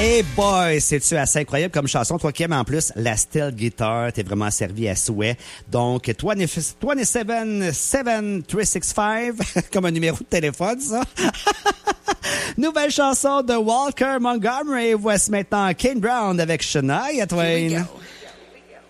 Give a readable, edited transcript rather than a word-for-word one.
Hey boy, c'est-tu assez incroyable comme chanson? Toi qui aimes en plus la steel guitar, t'es vraiment servi à souhait. Donc, 277-365, comme un numéro de téléphone, ça. Nouvelle chanson de Walker Montgomery. Voici maintenant Kane Brown avec Shania Twain.